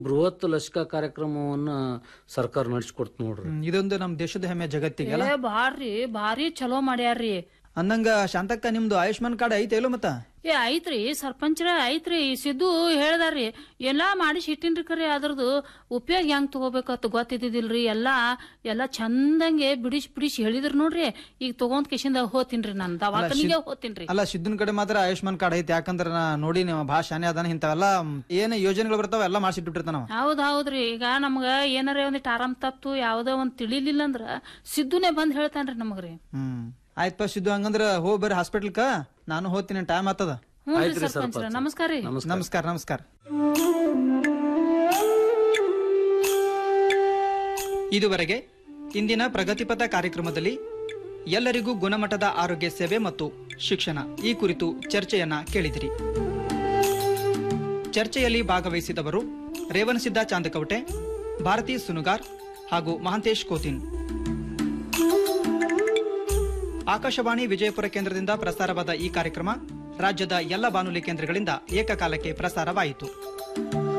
ಬೃಹತ್ ಲಸಿಕಾ ಕಾರ್ಯಕ್ರಮವನ್ನ ಸರ್ಕಾರ ನಡೆಸಿಕೊಡ್ತ ನೋಡ್ರಿ. ಇದೊಂದು ನಮ್ ದೇಶದ ಹೆಮ್ಮೆ ಜಗತ್ತಿಗೆ ಅಲ್ಲ. ಭಾರಿ ಚಲೋ ಮಾಡ್ಯಾರ್ರಿ. ಅಂದಂಗ ಶಾಂತಕ್ಕ ನಿಮ್ದು ಆಯುಷ್ಮಾನ್ ಕಾರ್ಡ್ ಐತೆ ಇಲ್ಲೋ ಮತ್ತ? ಐತ್ರಿ ಸರ್ಪಂಚ್ರ ಐತ್ರಿ. ಸಿದ್ದು ಹೇಳ್ದಾರ್ರಿ ಎಲ್ಲಾ ಮಾಡಿಸಿ ಇಟ್ಟಿನ್ರಿ. ಕರೆ ಅದ್ರದ್ದು ಉಪಯೋಗ ಹೆಂಗ್ ತಗೋಬೇಕತ್ ಗೊತ್ತಿದ್ದಿಲ್ರಿ. ಎಲ್ಲಾ ಚಂದಂಗೆ ಬಿಡಿಸಿ ಹೇಳಿದ್ರು ನೋಡ್ರಿ. ಈಗ ತಗೊಂಡ್ ಕಿಶಿಂದ ಹೋತಿನ್ರಿ, ನಾನು ದವಾಖಾನಿಗೆ ಹೋತಿನ್ರಿ. ಅಲ್ಲ, ಸಿದ್ದನ್ ಕಡೆ ಮಾತ್ರ ಆಯುಷ್ಮಾನ್ ಕಾರ್ಡ್ ಐತಿ. ಯಾಕಂದ್ರ ನಾ ನೋಡಿ ನೀವು ಭಾಳ ಶಾನೆ ಅದಾನ. ಇಂಥವೆಲ್ಲ ಏನ್ ಯೋಜನೆಗಳು ಬರ್ತಾವ ಎಲ್ಲ ಮಾಡಿಸಿಟ್ಟಿರ್ತಾನ. ಹೌದ್ರಿ. ಈಗ ನಮ್ಗ ಏನಾರ ಒಂದಿಟ್ಟು ಆರಾಮ್ ತಪ್ಪು ಯಾವ್ದೋ ಒಂದ್ ತಿಳಿಲಿಲ್ಲ ಅಂದ್ರ ಸಿದ್ದುನೇ ಬಂದ್ ಹೇಳ್ತಾನ್ರಿ ನಮಗ್ರಿ. ಆಯ್ತಪ್ಪ ಸಿದ್ದು, ಹಂಗಂದ್ರ ಹೋಗ್ ಬರ್ರಿ ಹಾಸ್ಪಿಟಲ್ಕ. ನಾನು ಹೋಗ್ತೀನಿ, ಟೈಮ್ ಆಗ್ತದ. ನಮಸ್ಕಾರ ರೀ. ನಮಸ್ಕಾರ ನಮಸ್ಕಾರ. ಇದುವರೆಗೆ ಇಂದಿನ ಪ್ರಗತಿಪಥ ಕಾರ್ಯಕ್ರಮದಲ್ಲಿ ಎಲ್ಲರಿಗೂ ಗುಣಮಟ್ಟದ ಆರೋಗ್ಯ ಸೇವೆ ಮತ್ತು ಶಿಕ್ಷಣ ಈ ಕುರಿತು ಚರ್ಚೆಯನ್ನ ಕೇಳಿದಿರಿ. ಚರ್ಚೆಯಲ್ಲಿ ಭಾಗವಹಿಸಿದವರು ರೇವಣಸಿದ್ದ ಚಾಂದಕವಟೆ, ಭಾರತಿ ಸುನುಗಾರ್ ಹಾಗೂ ಮಹಾಂತೇಶ್ ಕೋತಿನ್. ಆಕಾಶವಾಣಿ ವಿಜಯಪುರ ಕೇಂದ್ರದಿಂದ ಪ್ರಸಾರವಾದ ಈ ಕಾರ್ಯಕ್ರಮ ರಾಜ್ಯದ ಎಲ್ಲ ಬಾನುಲಿ ಕೇಂದ್ರಗಳಿಂದ ಏಕಕಾಲಕ್ಕೆ ಪ್ರಸಾರವಾಯಿತು.